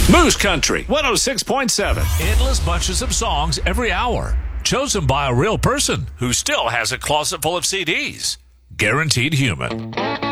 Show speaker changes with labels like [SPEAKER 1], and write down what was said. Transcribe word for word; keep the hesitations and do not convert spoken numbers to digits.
[SPEAKER 1] Moose Country one oh six point seven.
[SPEAKER 2] Endless bunches of songs every hour, chosen by a real person who still has a closet full of C Ds. Guaranteed Human.